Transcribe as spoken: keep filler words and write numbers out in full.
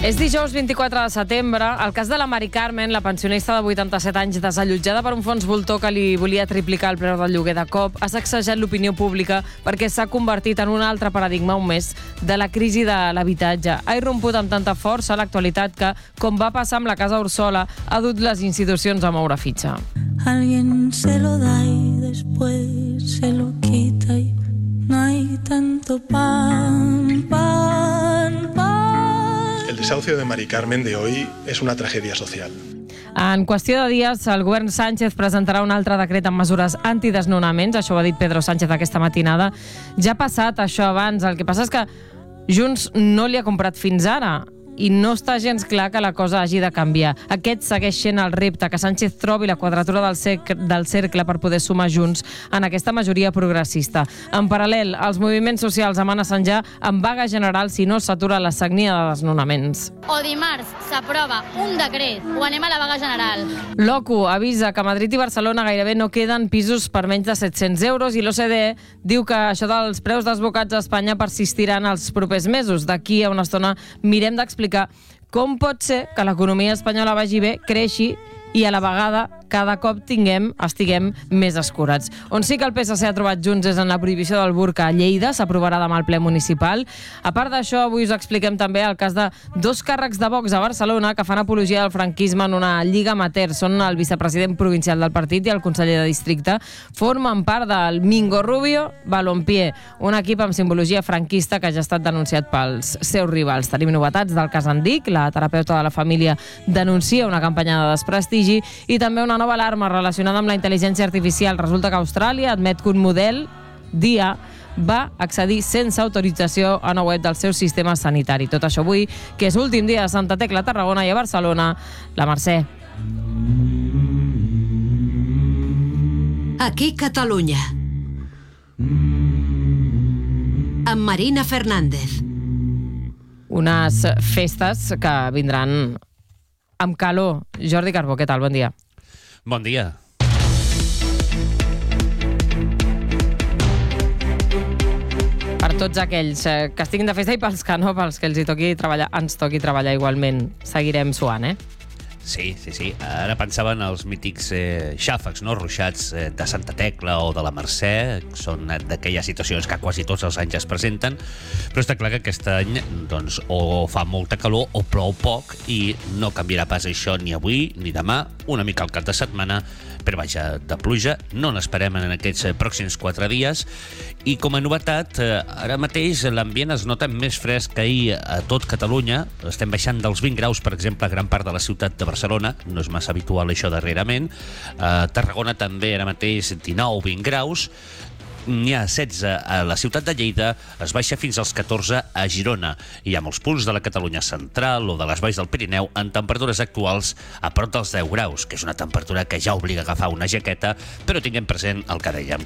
És dijous vint-i-quatre de setembre. El cas de la Mari Carmen, la pensionista de vuitanta-set anys desallotjada per un fons voltor que li volia triplicar el preu del lloguer de cop, ha sacsejat l'opinió pública perquè s'ha convertit en un altre paradigma, un més, de la crisi de l'habitatge. Ha irromput amb tanta força a l'actualitat que, com va passar amb la Casa Ursola, ha dut les institucions a moure fitxa. Alguien se lo da y después se lo quita y no hay tanto pan, pan, pan. El desahucio de Mari Carmen de hoy es una tragedia social. En qüestió de dies, el govern Sánchez presentarà un altre decret amb mesures antidesnonaments. Això ho ha dit Pedro Sánchez aquesta matinada. Ja ha passat això abans. El que passa és que Junts no li ha comprat fins ara i no està gens clar que la cosa hagi de canviar. Aquest segueix sent el repte, que Sánchez trobi la quadratura del, cercle, del cercle per poder sumar Junts en aquesta majoria progressista. En paral·lel, els moviments socials amenacen ja amb vaga general si no s'atura la sagnia de desnonaments. O dimarts s'aprova un decret o anem a la vaga general. L'O C U avisa que a Madrid i Barcelona gairebé no queden pisos per menys de set-cents euros i l'O C D E diu que això dels preus desbocats a Espanya persistiran els propers mesos. D'aquí a una estona mirem d'explicar com pot ser que l'economia espanyola vagi bé, creixi i a la vegada cada cop tinguem, estiguem més escurats. On sí que el P S C ha trobat junts és en la prohibició del burca a Lleida, s'aprovarà demà al ple municipal. A part d'això, avui us expliquem també el cas de dos càrrecs de Vox a Barcelona que fan apologia del franquisme en una lliga amateur. Són el vicepresident provincial del partit i el conseller de districte. Formen part del Mingo Rubio Balompié, un equip amb simbologia franquista que ja ha estat denunciat pels seus rivals. Tenim novetats del cas Andic, la terapeuta de la família denuncia una campanya de desprestigi i també una nova alarma relacionada amb la intel·ligència artificial. Resulta que Austràlia admet que un model d'I A va accedir sense autorització a una web del seu sistema sanitari. Tot això avui, que és l'últim dia a Santa Tecla, Tarragona i a Barcelona. La Mercè. Aquí Catalunya. Amb Marina Fernández. Unes festes que vindran amb calor. Jordi Carbó, què tal? Bon dia. Bon dia. Per tots aquells que estiguin de festa i pels que no, pels que els hi toqui treballar, ens toqui treballar igualment. Seguirem suant, eh? Sí, sí, sí. Ara pensava en els mítics eh, xàfecs, no? Ruixats eh, de Santa Tecla o de la Mercè. Són d'aquelles situacions que quasi tots els anys es presenten, però està clar que aquest any doncs, o fa molta calor o plou poc i no canviarà pas això ni avui ni demà, una mica al cap de setmana, però vaja, de pluja no n'esperem en aquests pròxims quatre dies. I com a novetat, eh, ara mateix l'ambient es nota més fresc que ahir a tot Catalunya. Estem baixant dels vint graus, per exemple, a gran part de la ciutat de Barcelona. No és massa habitual això darrerament. A Tarragona també ara mateix dinou vint graus. N'hi ha setze a la ciutat de Lleida, es baixa fins als catorze a Girona. I amb els punts de la Catalunya central o de les valls del Pirineu en temperatures actuals a prop dels deu graus, que és una temperatura que ja obliga a agafar una jaqueta, però tinguem present el que dèiem,